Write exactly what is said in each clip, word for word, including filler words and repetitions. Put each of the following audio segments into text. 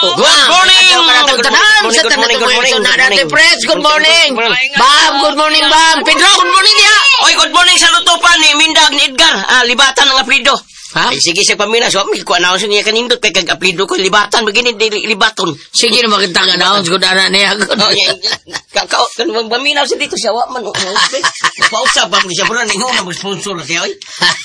Good morning! Good morning, good morning, good morning. Good morning! Bam, good morning, Bam! Pedro, good morning niya! Oy, good morning sa lutupan ni Mindag ni Edgar. Ah, libatan ng aplido. Ha? Ay, sige sa pamina. So, may kuha na ako sa niya kanindot. Kaya kag-aplido ko, libatan. Begini, di libaton. Sige na magandang announce ko na na niya. Kakao, kanong paminaw sa dito siya. Wa man. Pausap ba mo siya. Pero ningo na mag-sponsor na siya.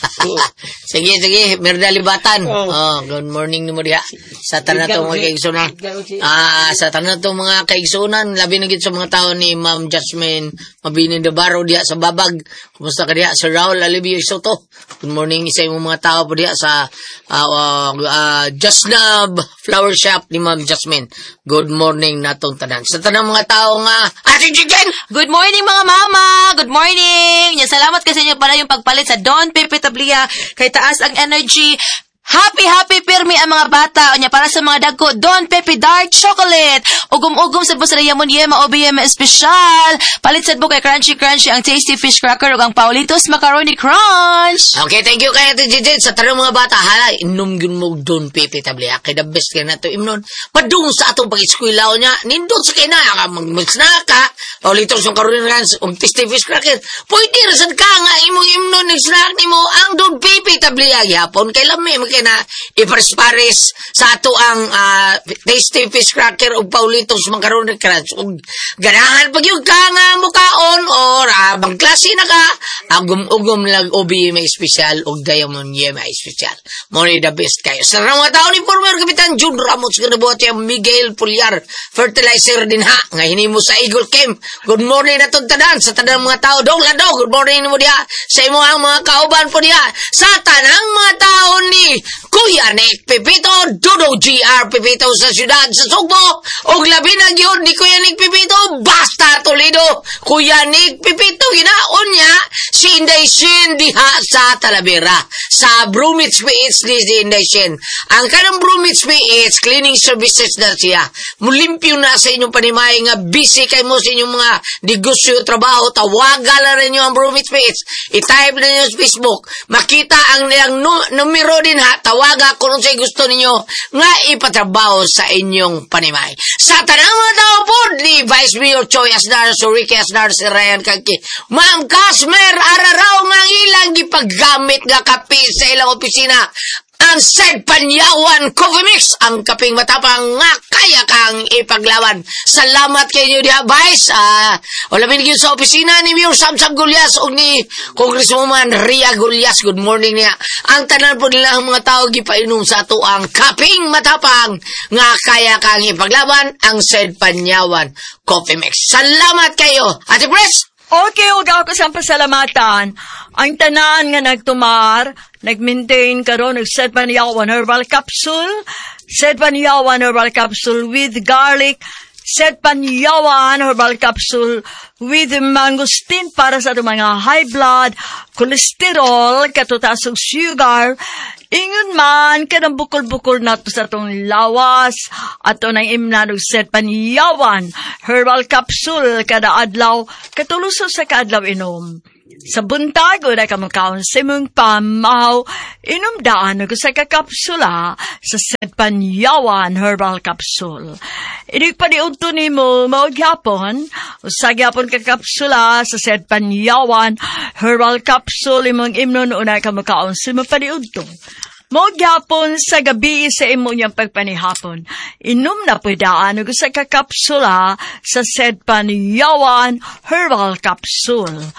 Sige, sige. Merda libatan. Oh, good morning ni mo diha. Sa tanan to mga kaigsunan. Ah, sa tanan to mga kaigsunan. Labi na gid sa mga tao ni Ma'am Jasmine Mabini de Barro diha sa Babag. Kumusta ka diha? Sir Raul Alibio Soto. Good morning sa imong mga tao po diha sa uh, uh, uh, Jasnab Flower Shop ni Ma'am Jasmine. Good morning natong tanan. Sa tanang mga tao nga, Ate Chicken! Good morning mga mama! Good morning! Yan, salamat kasi inyo pala yung pagpalit sa Don Pepe Tablia. Kay taas ang energy. Happy, happy, pirmi ang mga bata. O niya, para sa mga dagko, Don Pepe Dark Chocolate. Ugum-ugum sa busa na yamon yema o biyema espesyal. Palit sa buko kay Crunchy Crunchy ang Tasty Fish Cracker o ang Paulitos Macaroni Crunch. Okay, thank you kaya Ate Jijit. Sa tarong mga bata, hala, inom yun mo Don Pepe Tablia. Kaya the best kaya na ito imnon. Padung sa atong pag-eskwila niya, nindot sa kaya na, mag-snack ka, Paulitos Macaroni Crunch o Tasty Fish Cracker. Pwede rasan ka nga, imong imnon ng snack ni mo, ang Don Pepe Tablia. Yapon, kay lami, na ipares-pares sa ato ang uh, Tasty Fish Cracker o Paulitos Macaroni Crunch. O ganahan pag yung ka nga mukaon or uh, bang klase na ka, agum-ugum lang O B M A special o Diamond Yema special. Mori the best kayo. Sa mga tao ni former Kapitan June Ramos, kanabuhat yung Miguel Pulyar, fertilizer din ha, nga hinimo sa Eagle Camp. Good morning na itong tadan, sa tadan mga tao, dong lado, good morning mo diha, sa imo ang mga kauban po diha, sa tanang mga tao ni Kuya Nick Pipito, Dodo G R Pipito sa siyudad sa Sugbo, o labi na yun ni Kuya Nick Pipito, basta Toledo, Kuya Nick Pipito, ginaon niya, si Inday Shin diha sa Talavera, sa Brumits P H D si Inday Shin. Ang kanang Brumits P H, cleaning services na siya, mulimpyo na sa inyong panimay nga busy kay mo sa inyong mga negosyo, trabaho, tawagan na rin nyo ang Brumits P H, i-type na nyo sa Facebook, makita ang, ang numero din ha, tawaga kung sa'y gusto ninyo nga ipatrabaho sa inyong panimay. Sa tanang mga tao po ni Vice Mayor Choi Asnar, Suriki Asnar, si Ryan Kaki, Ma'am Kasmer, araraw nga ilang ipaggamit nga kape sa ilang opisina. Ang Said Panyawan Coffee Mix, ang kaping matapang nga kaya kang ipaglawan. Salamat kayo diha, Vice. Uh, wala minigyan sa opisina ni Mayor Samsam Gulyas o ni Congresswoman Ria Gulyas. Good morning niya. Ang tanan po nila ang mga tao gipainom sa ato ang kaping matapang nga kaya kang ipaglawan, ang Said Panyawan Coffee Mix. Salamat kayo, Ate Pres. Okay, huwag ako sa pasalamatan. Ang tanan nga nagtumar, nag-maintain karon ng Said Panyawan Herbal Capsule, Said Panyawan Herbal Capsule with garlic, Said Panyawan Herbal Capsule with mangosteen para sa itong mga high blood, cholesterol, katutasong sugar, ingon man, kanang bukol-bukol na to sa itong lawas, at ito nang imnanong Said Panyawan Herbal Capsule, kada adlaw, katuluso sa kaadlaw inom. Sa buntag, una ka makaon sa mong pamaw, inumdaan ko sa kakapsula sa Said Panyawan Herbal Capsule. Inig pa ni unto ni mo, maugyapon, sa gyapon kakapsula sa Said Panyawan Herbal Capsule, imong imnon una ka makaon sa mong paniunto. Maugyapon sa gabi sa imo niyang pagpanihapon. Inom na pwedaan ko sa kakapsula sa Said Panyawan Herbal Capsule.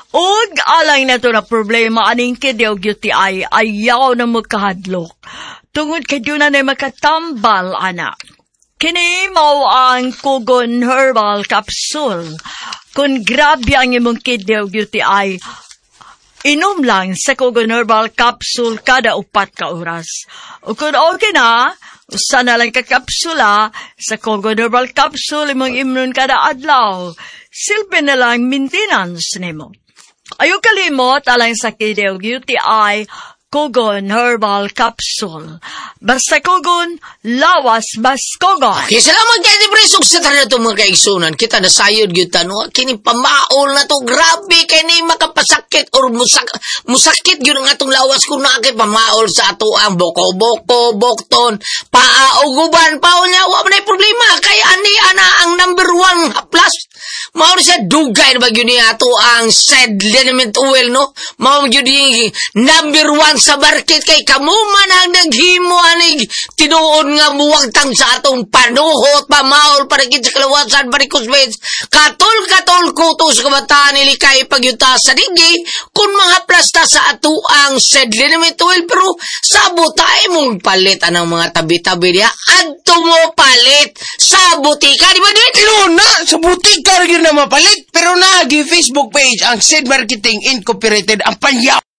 Og alay na to na problema aning kidew U T I ayaw na magkahadlok. Tungod kay doon na makatambal, anak. Kini mao ang Kugon Herbal Capsule. Kung grabe ang imong kidew U T I, inom lang sa Kugon Herbal Capsule kada upat ka oras. O kung okay na, usa na lang kakapsula sa Kugon Herbal Capsule imong imnon kada adlaw. Silbi na lang maintenance nimo. Ayaw kalimot alang sa kidew U T I, Kogon Herbal Capsule. Basta Kogon, lawas mas Kogon. Okay, salamat kayo di presog sa tanan na itong mga kaigsunan. Kita na sayod yun tanong. Kini pamaol na to. Grabe kay ni makapasakit or musak, musakit yun ang atong lawas kung nakay pamaol sa ato ang boko-boko, bokton, paauguban, paon niya. Wa man ay problema. Kaya ani ana ang number one plus. Mauro siya dugay na ba yun ni ato ang said liniment oil, no? Mauro yun yung number one sa market kay kamuman ang naghimo anig tinuon nga muwagtang sa atong panuhot, pamaol, paragit sa kalawasan, barikos beds, katol-katol kutos kamataan nilikay pagyuta sa digi, kung mga plasta sa ato ang said liniment oil, pero sabot tayo mong palit anang mga tabi-tabi niya, adto mo palit sa butika, di ba din? Luna, sa butika rin na mapalit. Pero nagi Facebook page ang Said Marketing Incorporated ang panyaw.